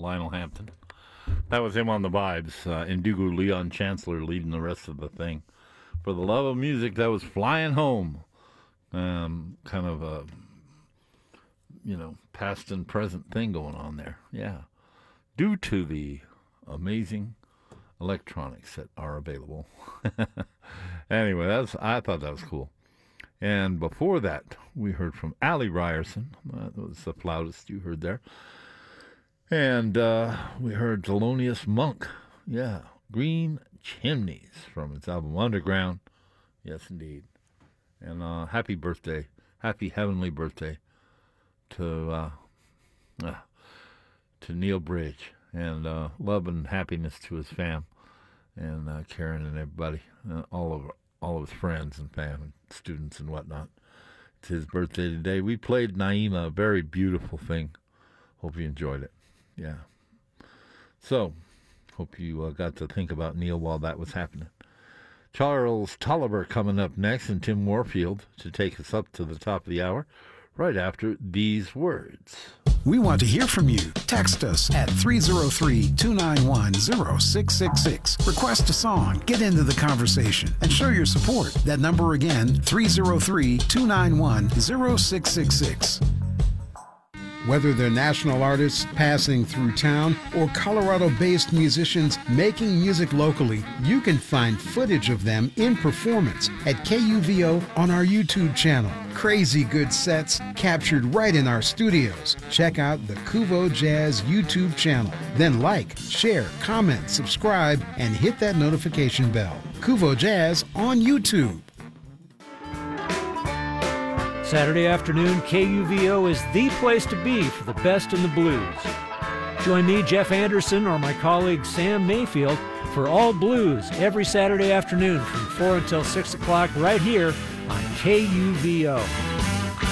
Lionel Hampton. That was him on the vibes. Indigo Leon Chancellor leading the rest of the thing. For the love of music, that was Flying Home. Kind of a, past and present thing going on there. Yeah. Due to the amazing electronics that are available. Anyway, I thought that was cool. And before that, we heard from Allie Ryerson. That was the flautist you heard there. And we heard Thelonious Monk. Yeah, Green Chimneys from his album Underground. Yes, indeed. And happy birthday, happy heavenly birthday to Neil Bridge. And love and happiness to his fam. And Karen and everybody, all of his friends and family, students and whatnot. It's his birthday today. We played Naima, a very beautiful thing. Hope you enjoyed it. Yeah. So, hope you got to think about Neil while that was happening. Charles Tolliver coming up next, and Tim Warfield to take us up to the top of the hour, right after these words. We want to hear from you. Text us at 303-291-0666. Request a song, get into the conversation, and show your support. That number again, 303-291-0666. Whether they're national artists passing through town or Colorado-based musicians making music locally, you can find footage of them in performance at KUVO on our YouTube channel. Crazy good sets captured right in our studios. Check out the Kuvo Jazz YouTube channel. Then like, share, comment, subscribe, and hit that notification bell. Kuvo Jazz on YouTube. Saturday afternoon, KUVO is the place to be for the best in the blues. Join me, Jeff Anderson, or my colleague Sam Mayfield for All Blues every Saturday afternoon from 4 until 6 o'clock right here on KUVO.